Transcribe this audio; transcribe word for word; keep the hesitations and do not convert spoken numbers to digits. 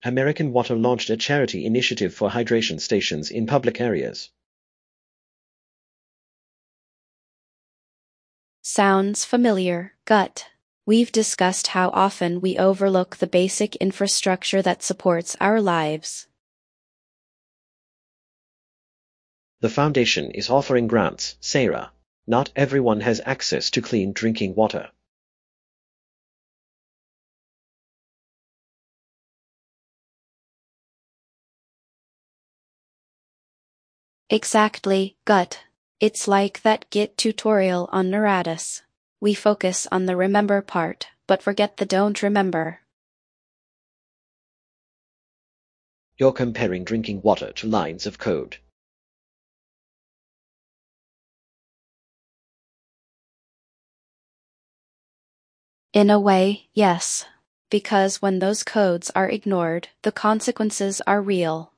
American Water launched a charity initiative for hydration stations in public areas. Sounds familiar. Gut. We've discussed how often we overlook the basic infrastructure that supports our lives. The foundation is offering grants. Sarah. Not everyone has access to clean drinking water. Exactly, Gut. It's like that Git tutorial on Neuratus. We focus on the remember part, but forget the don't remember. You're comparing drinking water to lines of code. In a way, yes. Because when those codes are ignored, the consequences are real.